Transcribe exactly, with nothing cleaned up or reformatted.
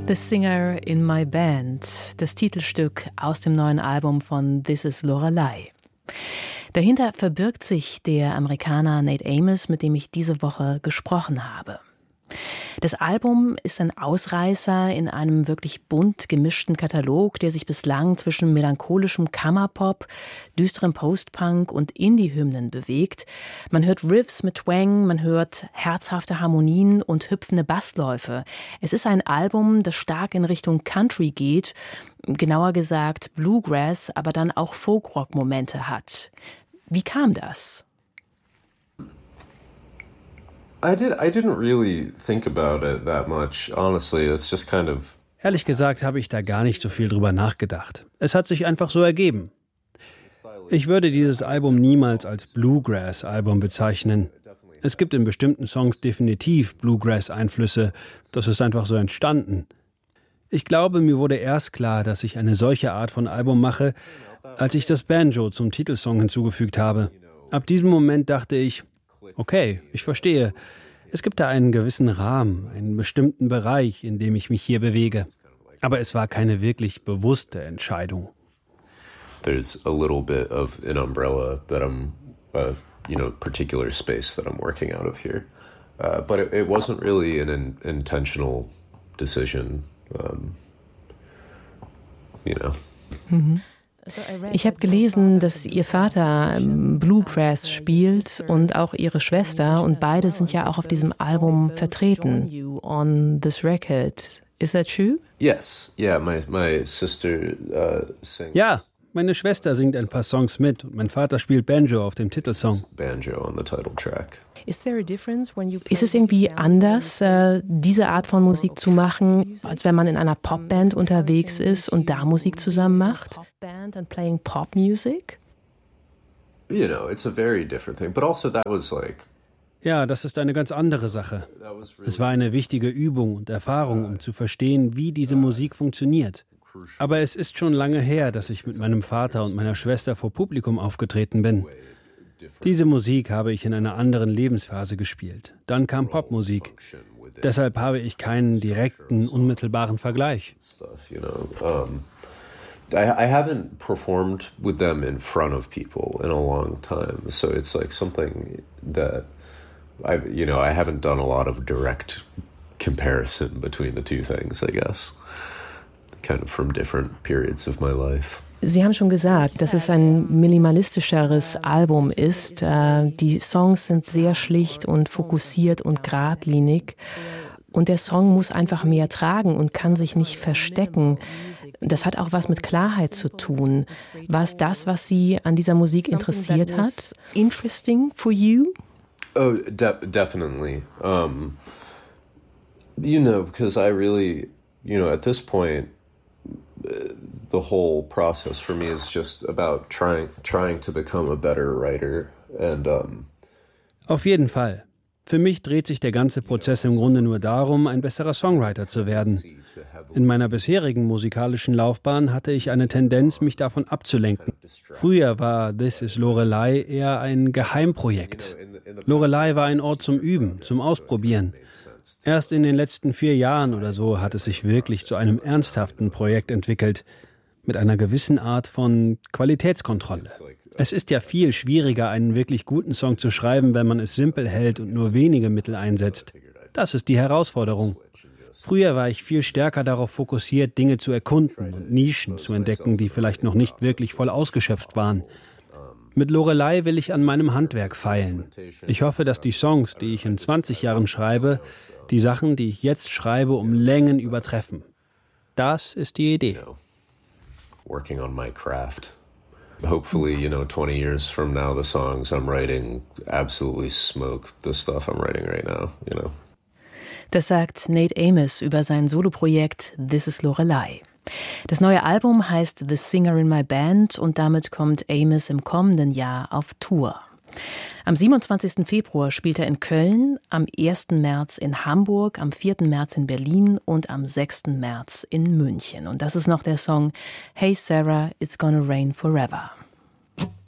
The Singer in My Band, das Titelstück aus dem neuen Album von This Is Lorelei. Dahinter verbirgt sich der Amerikaner Nate Amos, mit dem ich diese Woche gesprochen habe. Das Album ist ein Ausreißer in einem wirklich bunt gemischten Katalog, der sich bislang zwischen melancholischem Kammerpop, düsterem Postpunk und Indie-Hymnen bewegt. Man hört Riffs mit Twang, man hört herzhafte Harmonien und hüpfende Bassläufe. Es ist ein Album, das stark in Richtung Country geht, genauer gesagt Bluegrass, aber dann auch Folkrock-Momente hat. Wie kam das? I did. I didn't really think about it that much. Honestly, it's just kind of. Ehrlich gesagt habe ich da gar nicht so viel drüber nachgedacht. Es hat sich einfach so ergeben. Ich würde dieses Album niemals als Bluegrass-Album bezeichnen. Es gibt in bestimmten Songs definitiv Bluegrass-Einflüsse. Das ist einfach so entstanden. Ich glaube, mir wurde erst klar, dass ich eine solche Art von Album mache, als ich das Banjo zum Titelsong hinzugefügt habe. Ab diesem Moment dachte ich, okay, ich verstehe. Es gibt da einen gewissen Rahmen, einen bestimmten Bereich, in dem ich mich hier bewege. Aber es war keine wirklich bewusste Entscheidung. There's a little bit of an umbrella that I'm, uh, you know, particular space that I'm working out of here. Uh, but it, it wasn't really an in, intentional decision, um, you know. Mhm. Ich habe gelesen, dass Ihr Vater Bluegrass spielt und auch Ihre Schwester, und beide sind ja auch auf diesem Album vertreten. On this record. Is that true? Yes, yeah, my my sister uh, sings. Ja, meine Schwester singt ein paar Songs mit und mein Vater spielt Banjo auf dem Titelsong. Banjo on the title track. Ist es irgendwie anders, äh, diese Art von Musik zu machen, als wenn man in einer Popband unterwegs ist und da Musik zusammen macht? Popband and playing pop music? You know, it's a very different thing, but also that was like. Ja, das ist eine ganz andere Sache. Es war eine wichtige Übung und Erfahrung, um zu verstehen, wie diese Musik funktioniert. Aber es ist schon lange her, dass ich mit meinem Vater und meiner Schwester vor Publikum aufgetreten bin. Diese Musik habe ich in einer anderen Lebensphase gespielt. Dann kam Popmusik. Deshalb habe ich keinen direkten, unmittelbaren Vergleich. I, I haven't performed with them in front of people in a long time, so it's like something that I've, you know, I haven't done a lot of direct comparison between the two things, I guess, kind of from different periods of my life. Sie haben schon gesagt, dass es ein minimalistischeres Album ist. Die Songs sind sehr schlicht und fokussiert und geradlinig. Und der Song muss einfach mehr tragen und kann sich nicht verstecken. Das hat auch was mit Klarheit zu tun. War es das, was Sie an dieser Musik interessiert hat? Interesting for you? Oh, de- definitely. Um, you know, because I really, you know, at this point, the whole process for me is just about trying trying to become a better writer and um Auf jeden Fall. Für mich dreht sich der ganze Prozess im Grunde nur darum, ein besserer Songwriter zu werden. In meiner bisherigen musikalischen Laufbahn hatte ich eine Tendenz, mich davon abzulenken. Früher war This Is Lorelei eher ein Geheimprojekt. Lorelei war ein Ort zum Üben, zum Ausprobieren. Erst in den letzten vier Jahren oder so hat es sich wirklich zu einem ernsthaften Projekt entwickelt, mit einer gewissen Art von Qualitätskontrolle. Es ist ja viel schwieriger, einen wirklich guten Song zu schreiben, wenn man es simpel hält und nur wenige Mittel einsetzt. Das ist die Herausforderung. Früher war ich viel stärker darauf fokussiert, Dinge zu erkunden und Nischen zu entdecken, die vielleicht noch nicht wirklich voll ausgeschöpft waren. Mit Lorelei will ich an meinem Handwerk feilen. Ich hoffe, dass die Songs, die ich in zwanzig Jahren schreibe, die Sachen, die ich jetzt schreibe, um Längen übertreffen. Das ist die Idee. Working on my craft. Hopefully, you know, twenty years from now, the songs I'm writing absolutely smoke the stuff I'm writing right now, you know. Das sagt Nate Amos über sein Soloprojekt This Is Lorelei. Das neue Album heißt The Singer in My Band und damit kommt Amos im kommenden Jahr auf Tour. Am siebenundzwanzigsten Februar spielt er in Köln, am ersten März in Hamburg, am vierten März in Berlin und am sechsten März in München. Und das ist noch der Song Hey Sarah, It's Gonna Rain Forever.